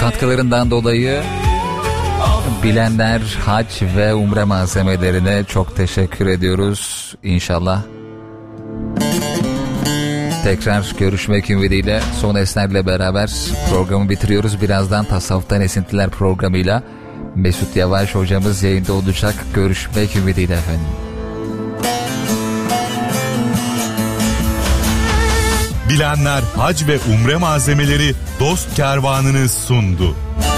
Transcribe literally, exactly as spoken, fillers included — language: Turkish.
katkılarından dolayı Bilenler Hac ve Umre malzemelerine çok teşekkür ediyoruz. İnşallah tekrar görüşmek ümidiyle Son Esner'le beraber programı bitiriyoruz. Birazdan Tasavvuftan Esintiler programıyla Mesut Yavaş hocamız yayında olacak. Görüşmek ümidiyle efendim. Bilenler Hac ve Umre malzemeleri Dost Kervanı'nı sundu.